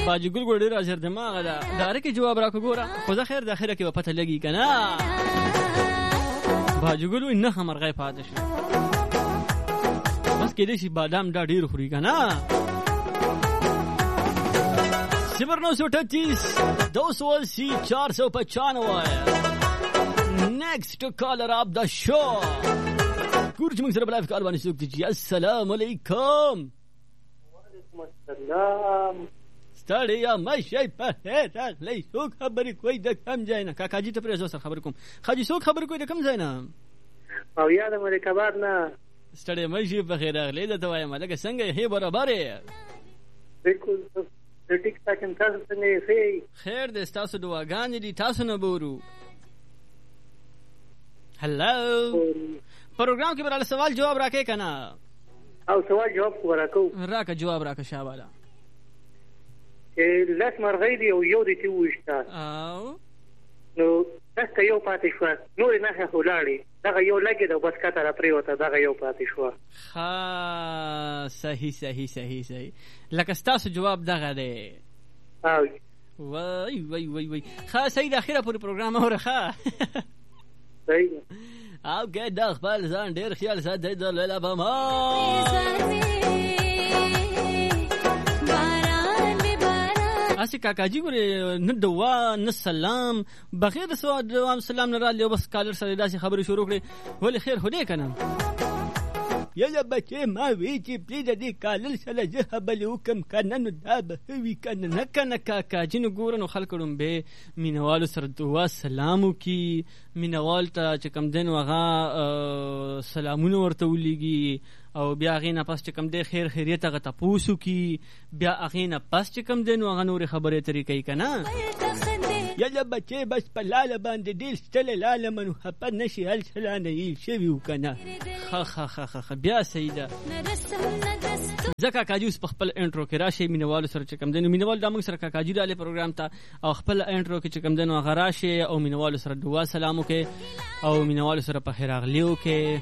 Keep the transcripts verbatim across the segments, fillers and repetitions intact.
باجی ګل ګل ډیر ازر دماغ دا داره کې جواب راکو ګوره خو زه خیر د اخره کې په پته لګي کنه باجی ګل نه خمرغه پاتې شي بس کې دې شي بادام دا ډیر خوري کنه صفر نو سو اٹھتیس دو سو اسی چار سو پچانوے نیکسٹ کالر آپ دا شو کورچ منگ سر بلائف کال بانی سوک دیجی السلام علیکم وعلیکم السلام ستاڑیا مشای پہیر اغلی سوک خبری کوئی دا کم جائنا کاکا جی تا پریزو سر خبر کم خاجی سوک خبر کوئی دا کم جائنا او یاد مری کبار نا ستاڑیا مشای پہیر اغلی دا توائی ملک سنگی ہی برا باری بلکل ٹک تاکن تاسو څنګه یې خیر دې تاسو دعاګانې دي تاسو نه بورو هلو پروګرام کې براله سوال جواب راکې کنه او سوال جواب ورکو راکه جواب راکه شاباله چې لاس مرغۍ دی او یو دې تی وښتا او نو تاسو یو پاتې شو نو نه هولاړي دا یو لګي دا بس کاته را پریوته دا یو پاتې شو ها صحیح صحیح صحیح صحیح لکه تاسو جواب دغه دی او وای وای وای وای خا سید اخیره پر پروګرام اورخه صحیح او کې د خپل ځان ډیر خیال ساتي د لاله بما اسی کاکا جی ګوره نه دوا نه سلام بغیر د سوال دوام سلام نه را لې بس کالر سره داسې خبرې شروع کړې ولې خیر هدي کنه یلا بچې ما وی چې پلیز دې کالر سره زه بل وکم کنه نو دا به وی کنه نه کنه کاکا جی نو ګوره نو خلکړم به مینوالو سره دوا سلامو کی مینوال ته چې کم دین وغه سلامونه ورته ولېږي او بیا غینه پس چې کم دی خیر خیریت هغه تاسو کی بیا غینه پس چې کم دین هغه نور خبره طریقې کنه یلا بچې بس په لاله باندې ډیر ستل لاله منو په نشي هل چلانه یې شوی وکنه خ خ خ خ بیا سیده ځکه کاجوس په خپل انټرو کې راشي مینوال سره چې کم دین مینوال د موږ سره کاجی رااله پروګرام ته او خپل انټرو کې چې کم دین هغه راشي او مینوال سره دعا سلامو کې او مینوال سره په خیر اغلیو کې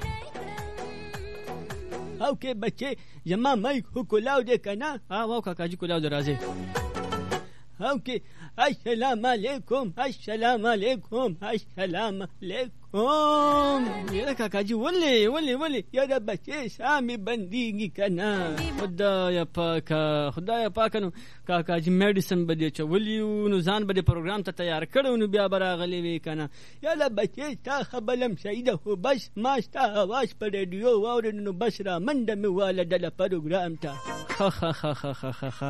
او کې بچې یما مای خو کولاو دې کنه ها واو کاکا جی کولاو درازه او کې السلام علیکم السلام علیکم السلام علیکم یره کاکا جی ولې ولې ولې یاره بچې سامي بنديږي کنه خدای پاک خدای پاک نو کاکا جی میډیسن بده چولیو نو ځان بده پروګرام ته تیار کړو نو بیا براغلی وی کنه یاره بچې تا خبلم شهیده هو بس ما ستا आवाज په رادیو واورې نو بس را منډه می واله د پروګرام ته خ خ خ خ خ خ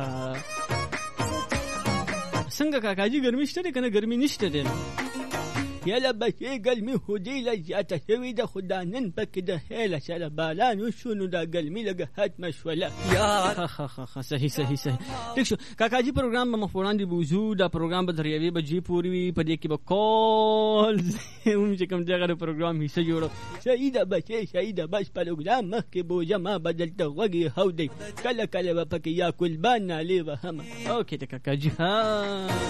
څنګه کاکا جی ګرمي شته کنه ګرمي نشته دی یلا بچې ګلمي هودي لجاته شوی د خدا نن پکې د هله سره بالان وشونو دا ګلمي لګه حتم شوله یا خ خ خ صحیح صحیح صحیح ٹھیک شو کاکا جی پروګرام به مخوران دی بوزو دا پروګرام به دریوي بجې پوری په دې کې به کال هم چې کوم دغه پروګرام حصہ جوړو شهیدا بچې شهیدا بس پروګرام مخ کې بوجه ما بدلته وږي هودي کله کله په کې یا کلبان علی وهم اوکې کاکا جی ها